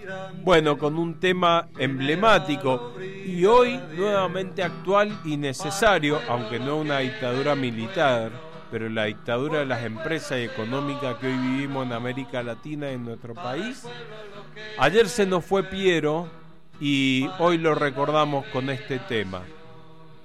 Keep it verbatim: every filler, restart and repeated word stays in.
Bueno, con un tema emblemático y hoy nuevamente actual y necesario, aunque no una dictadura militar, pero la dictadura de las empresas y económica que hoy vivimos en América Latina y en nuestro país. Ayer se nos fue Piero y hoy lo recordamos con este tema.